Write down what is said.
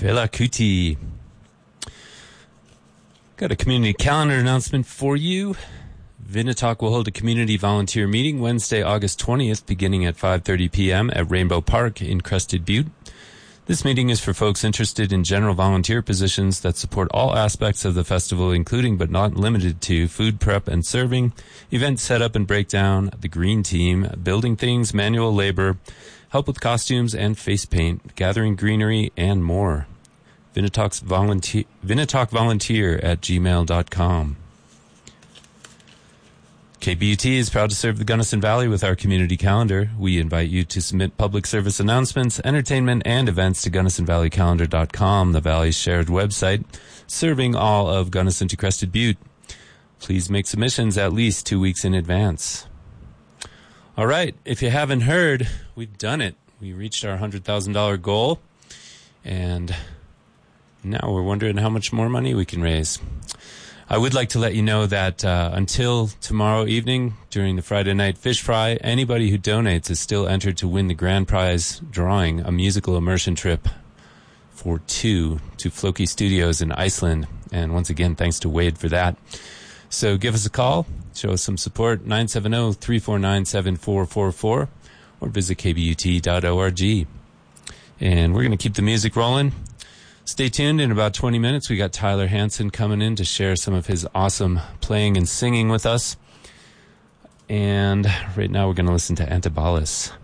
Fela Kuti. Got a community calendar announcement for you. Vinatoq will hold a community volunteer meeting Wednesday, August 20th, beginning at 5:30 p.m. at Rainbow Park in Crested Butte. This meeting is for folks interested in general volunteer positions that support all aspects of the festival, including but not limited to food prep and serving, event setup and breakdown, the green team, building things, manual labor, help with costumes and face paint, gathering greenery, and more. Vinatoq volunteer at gmail.com. KBUT is proud to serve the Gunnison Valley with our community calendar. We invite you to submit public service announcements, entertainment, and events to GunnisonValleyCalendar.com, the Valley's shared website, serving all of Gunnison to Crested Butte. Please make submissions at least 2 weeks in advance. All right, if you haven't heard, we've done it. We reached our $100,000 goal, and now we're wondering how much more money we can raise. I would like to let you know that until tomorrow evening during the Friday night fish fry, anybody who donates is still entered to win the grand prize drawing, a musical immersion trip for two to Floki Studios in Iceland. And once again, thanks to Wade for that. So give us a call, show us some support, 970-349-7444, or visit kbut.org. And we're going to keep the music rolling. Stay tuned. In about 20 minutes, we got Tyler Hansen coming in to share some of his awesome playing and singing with us. And right now, we're going to listen to Antibalas.